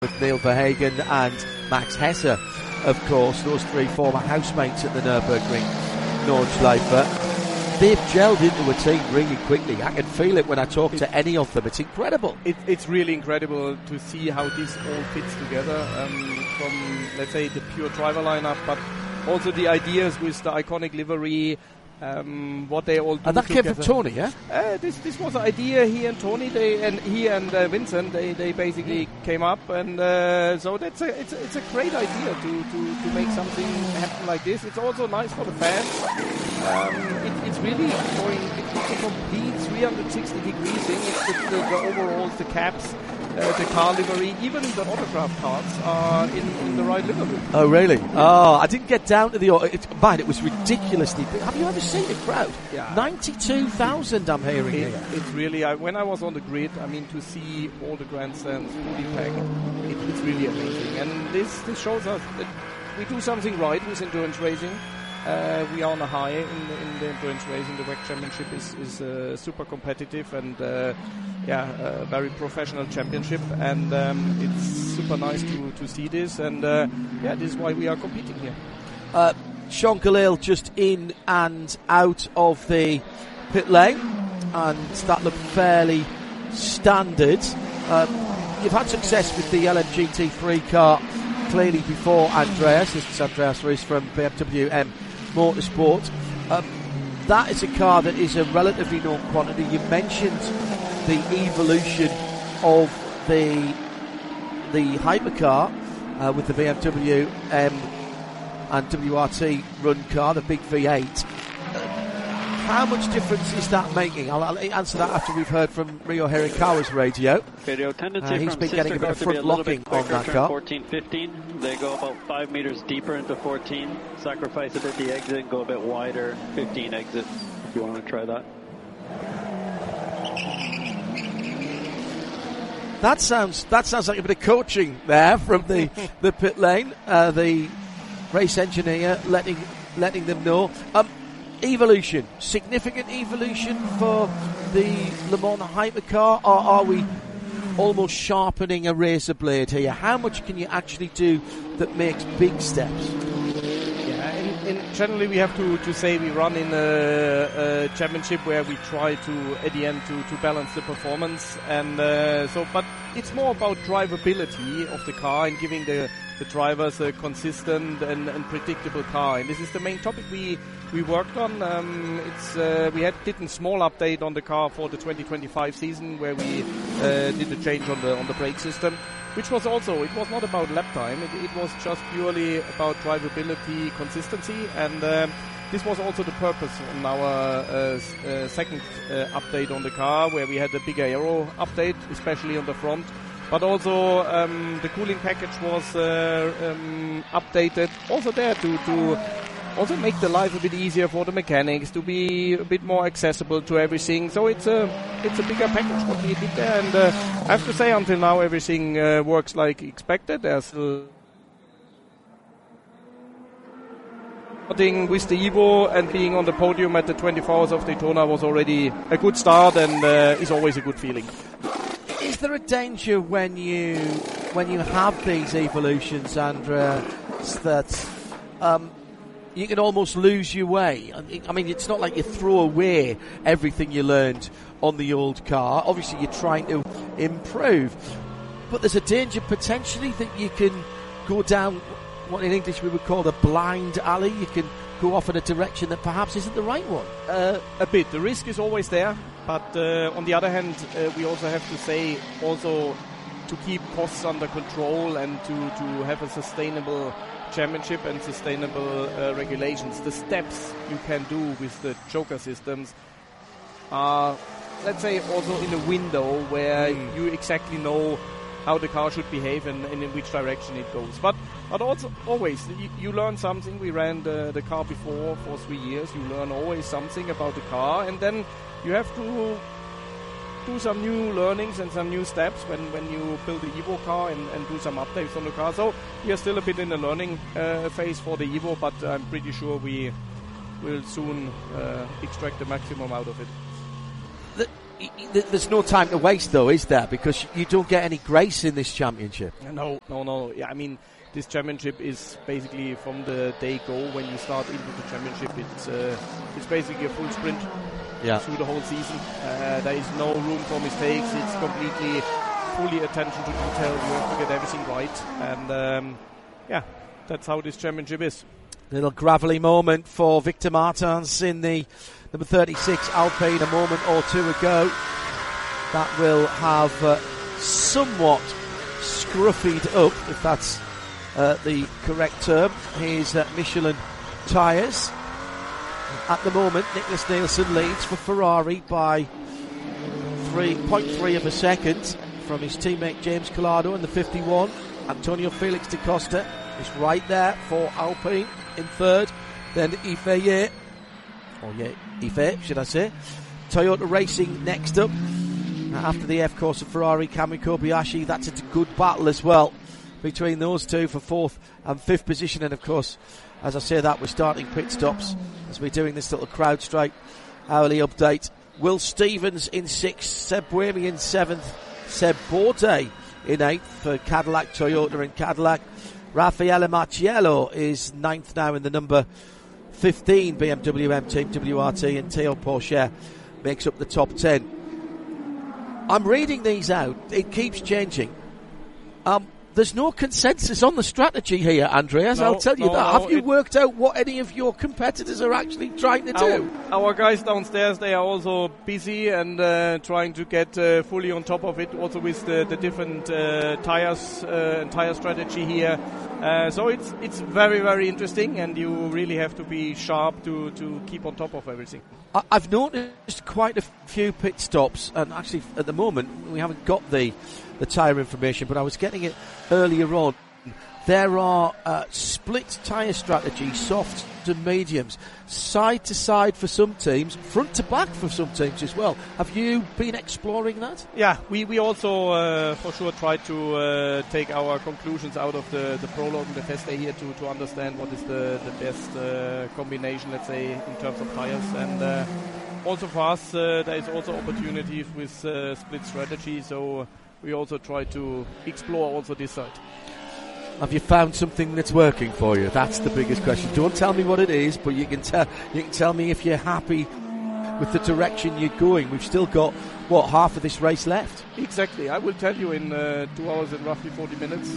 with Neil Verhagen and Max Hesse, of course, those three former housemates at the Nürburgring Nordschleife. They've gelled into a team really quickly. I can feel it when I talk to any of them. It's incredible. It's really incredible to see how this all fits together, from, let's say, the pure driver lineup, but also the ideas with the iconic livery, what they all do. And that came from Tony, yeah? This was an idea. He and Tony, he and Vincent, they basically came up, and so it's a great idea to make something happen like this. It's also nice for the fans. It's really going. It's a complete 360-degree thing. It's the overalls, the caps, the car livery, even the autograph cards are in the right livery. Oh, really? Oh, I didn't get down to the... it was ridiculously big. Have you ever seen the crowd? Yeah. 92,000 I'm hearing here. It's really... when I was on the grid, I mean, to see all the grandstands fully packed, it's really amazing. And this shows us that we do something right with endurance racing. We are on a high in the endurance racing. The WEC Championship is super competitive and very professional championship, and it's super nice to see this, and this is why we are competing here. Sean Khalil just in and out of the pit lane, and that looked fairly standard. You've had success with the LMGT3 car clearly before Andreas. This is Andreas Rees from BMW M Motorsport. That is a car that is a relatively known quantity. You mentioned the evolution of the hypercar with the BMW M and WRT run car, the big V8. How much difference is that making? I'll answer that after we've heard from Rio Hirakawa's radio. He's been getting a bit of front locking on that car. 14, 15. They go about 5 meters deeper into 14, sacrifice a bit the exit, and go a bit wider, 15 exit, if you want to try that. That sounds like a bit of coaching there from the pit lane. The race engineer letting them know. Evolution, significant evolution for the Le Mans hypercar, or are we almost sharpening a razor blade here? How much can you actually do that makes big steps? Yeah, generally we have to say we run in a championship where we try to, at the end, to balance the performance, and but it's more about drivability of the car and giving the drivers a consistent and predictable car, and this is the main topic we worked on. Did a small update on the car for the 2025 season, where we did a change on the brake system, which was also, it was not about lap time, it was just purely about drivability, consistency, and this was also the purpose on our second update on the car, where we had a bigger aero update, especially on the front. But also the cooling package was updated, also there to also make the life a bit easier for the mechanics, to be a bit more accessible to everything. So it's a bigger package what we did there, and I have to say until now everything works like expected. There's still starting with the Evo and being on the podium at the 24 Hours of Daytona was already a good start, and is always a good feeling. Is there a danger when you have these evolutions, Andrea, that you can almost lose your way? I mean, it's not like you throw away everything you learned on the old car. Obviously, you're trying to improve, but there's a danger potentially that you can go down what in English we would call a blind alley. You can go off in a direction that perhaps isn't the right one. A bit. The risk is always there. But on the other hand, we also have to say also to keep costs under control and to have a sustainable championship and sustainable regulations. The steps you can do with the choker systems are, let's say, also in a window where you exactly know how the car should behave and in which direction it goes. But also always you learn something. We ran the car before for 3 years. You learn always something about the car, and then you have to do some new learnings and some new steps when you build the Evo car and do some updates on the car. So we are still a bit in the learning phase for the Evo, but I'm pretty sure we will soon extract the maximum out of it. there's no time to waste, though, is there? Because you don't get any grace in this championship. No. Yeah, I mean, this championship is basically from the day go when you start into the championship. It's basically a full sprint through the whole season. There is no room for mistakes. It's completely fully attention to detail. You have to get everything right, and that's how this championship is. Little gravelly moment for Victor Martins in the number 36 Alpine a moment or two ago. That will have somewhat scruffied up, if that's the correct term, his Michelin tyres. At the moment, Nicklas Nielsen leads for Ferrari by 3.3 of a second from his teammate James Collado in the 51. Antonio Felix da Costa is right there for Alpine in third. Then Ife, should I say. Toyota Racing next up. After the F course of Ferrari, Cameron Kobayashi. That's a good battle as well between those two for fourth and fifth position. And of course, as I say that, we're starting pit stops as we're doing this little CrowdStrike hourly update. Will Stevens in sixth, Seb Buemi in seventh, Seb Bourdais in eighth for Cadillac, Toyota and Cadillac. Raffaele Marciello is ninth now in the number 15 BMW M Team WRT, and Theo Pourchaire makes up the top 10. I'm reading these out. It keeps changing. There's no consensus on the strategy here, Andreas. I'll tell you that. Have you worked out what any of your competitors are actually trying to do? Our guys downstairs, they are also busy and trying to get fully on top of it, also with the different tires and tire strategy here. So it's very, very interesting, and you really have to be sharp to keep on top of everything. I've noticed quite a few pit stops, and actually at the moment we haven't got the tyre information, but I was getting it earlier on. There are split tyre strategies, softs and mediums, side to side for some teams, front to back for some teams as well. Have you been exploring that? Yeah, we also for sure try to take our conclusions out of the prologue and the test day here to understand what is the best combination, let's say, in terms of tyres. And also for us, there is also opportunities with split strategy, so we also try to explore also this side. Have you found something that's working for you? That's the biggest question. Don't tell me what it is, but you can tell me if you're happy with the direction you're going. We've still got, half of this race left? Exactly. I will tell you in 2 hours and roughly 40 minutes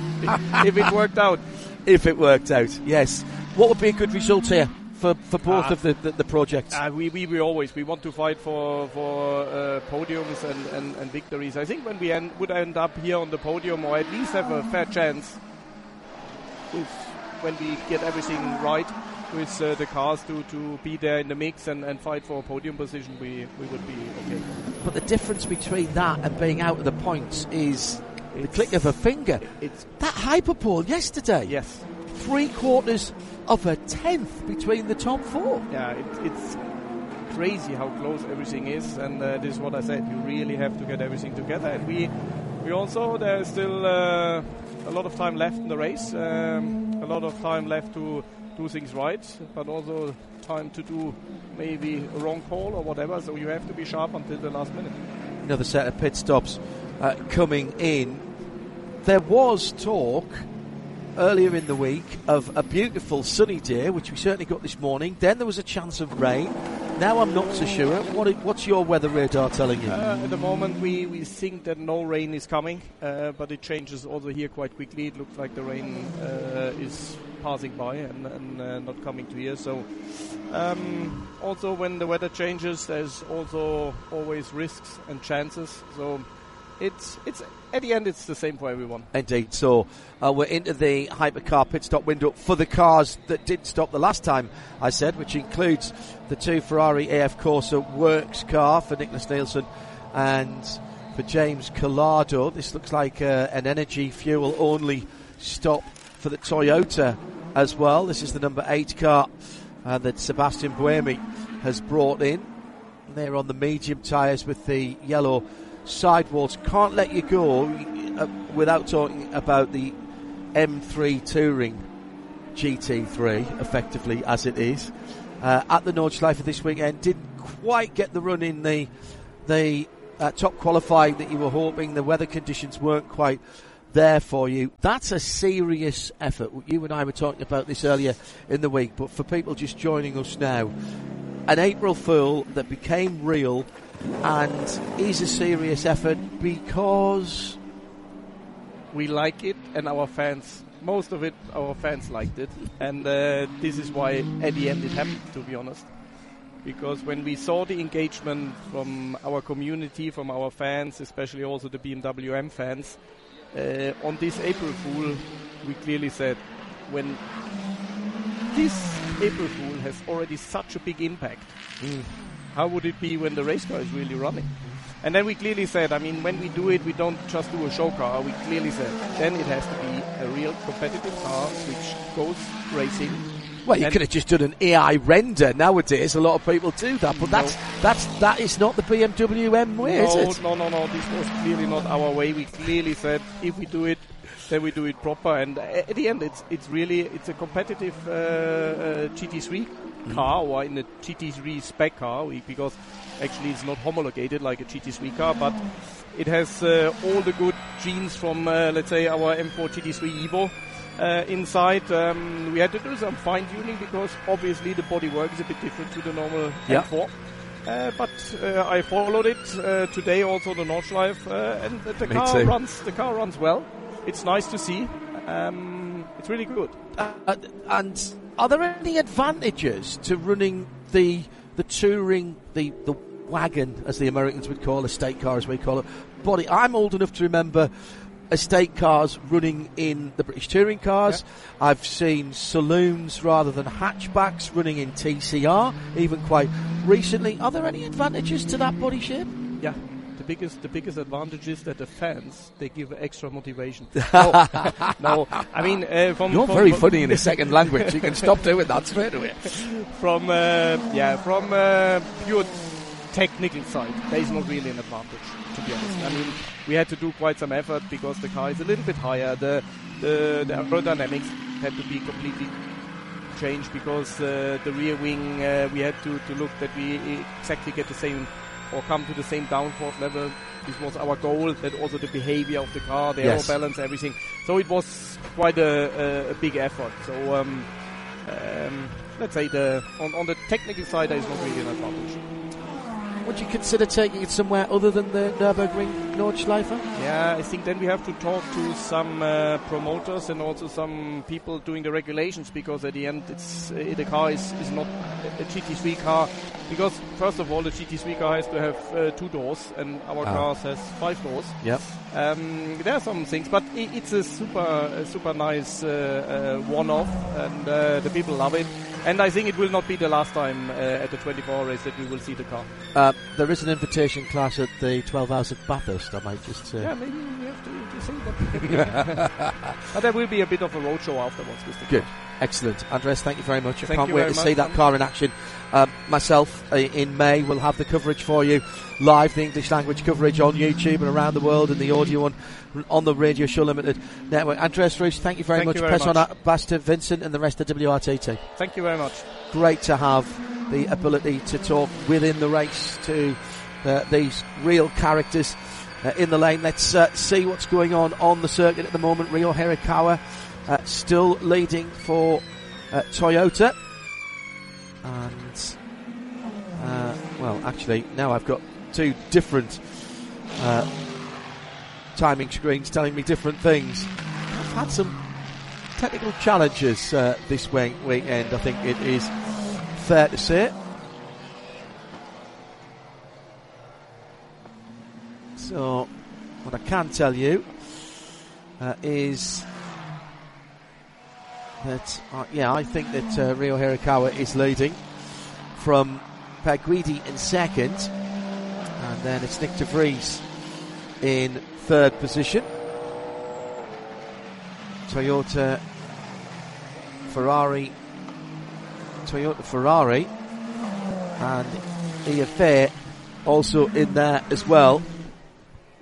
if it worked out. If it worked out, yes. What would be a good result here for both of the projects? We always want to fight for podiums and victories. I think when we would end up here on the podium, or at least have a fair chance when we get everything right with the cars to be there in the mix and fight for a podium position, we would be okay. But the difference between that and being out of the points is the click of a finger. It's that Hyperpole yesterday. Yes. 3/4 of a tenth between the top four. Yeah, it's crazy how close everything is, and this is what I said. You really have to get everything together, and we also, there's still a lot of time left in the race, a lot of time left to do things right, but also time to do maybe a wrong call or whatever, so you have to be sharp until the last minute. Another set of pit stops coming in. There was talk earlier in the week of a beautiful sunny day, which we certainly got this morning. Then there was a chance of rain. Now I'm not so sure. What's your weather radar telling you? At the moment we think that no rain is coming, but it changes also here quite quickly. It looks like the rain is passing by and not coming to here. So also when the weather changes, there's also always risks and chances. So it's at the end, it's the same for everyone. Indeed. So we're into the hypercar pit stop window for the cars that did stop the last time, I said, which includes the two Ferrari AF Corsa Works car for Nicklas Nielsen and for James Collado. This looks like an energy fuel only stop for the Toyota as well. This is the number 8 car that Sebastian Buemi has brought in. They're on the medium tyres with the yellow sidewalls. Can't let you go without talking about the M3 Touring GT3, effectively as it is. At the Nordschleife this weekend, didn't quite get the run in the the top qualifying that you were hoping. The weather conditions weren't quite there for you. That's a serious effort. You and I were talking about this earlier in the week, but for people just joining us now, an April Fool that became real and is a serious effort because we like it, and our fans, most of it, our fans liked it, and this is why at the end it happened, to be honest. Because when we saw the engagement from our community, from our fans, especially also the BMW M fans, on this April Fool, we clearly said, when this April Fool has already such a big impact, how would it be when the race car is really running? And then we clearly said, I mean, when we do it, we don't just do a show car. We clearly said, then it has to be a real competitive car which goes racing. Well, you could have just done an AI render. Nowadays, a lot of people do that, but that is not the BMW M way, is it? No. This was clearly not our way. We clearly said, if we do it, then we do it proper. And at the end, it's a competitive GT3 car, or in a GT3 spec car, because actually it's not homologated like a GT3 car, but it has all the good genes from, let's say, our M4 GT3 Evo. Inside, we had to do some fine-tuning because obviously the bodywork is a bit different to the normal M4. But I followed it today, also the Nordschleife, and the car runs. The car runs well. It's nice to see. It's really good. And are there any advantages to running the touring, the wagon, as the Americans would call, estate car as we call it, body? I'm old enough to remember estate cars running in the British touring cars. Yeah. I've seen saloons rather than hatchbacks running in TCR, even quite recently. Are there any advantages to that body shape? Yeah. The biggest advantage is that the fans, they give extra motivation. No, I mean, you're very funny in a second language. You can stop doing that straight away. From pure technical side, there is not really an advantage, to be honest. I mean, we had to do quite some effort because the car is a little bit higher. The aerodynamics had to be completely changed because the rear wing, we had to look that we exactly get the same or come to the same downforce level. This was our goal, that also the behavior of the car, the aero balance, everything. So it was quite a big effort. So let's say on the technical side, there is not really an advantage. Would you consider taking it somewhere other than the Nürburgring Nordschleife? Yeah, I think then we have to talk to some promoters and also some people doing the regulations, because at the end the car is not a GT3 car. Because first of all, the GT3 car has to have 2 doors, and our cars has 5 doors. Yep. There are some things, but it's a super nice one-off, and the people love it. And I think it will not be the last time at the 24-hour race that we will see the car. There is an invitation class at the 12 Hours of Bathurst, I might just say. Yeah, maybe we have to say that. But there will be a bit of a roadshow afterwards. Good. Excellent. Andres, thank you very much. I can't wait to see that car in action. Myself, in May, will have the coverage for you live, the English language coverage on YouTube and around the world, and the audio on the Radio Show Limited network. Andres Roos, thank you very much. Press on pass to Vincent and the rest of WRTT. Thank you very much. Great to have the ability to talk within the race to these real characters in the lane. Let's see what's going on the circuit at the moment. Ryo Hirakawa still leading for Toyota. And, well, actually, now I've got 2 different timing screens telling me different things. I've had some technical challenges this weekend, I think it is fair to say. So, what I can tell you is that, I think that Ryo Hirakawa is leading from Per Guidi in second, and then it's Nick de Vries in third position. Toyota, Ferrari, and Ian Fair also in there as well.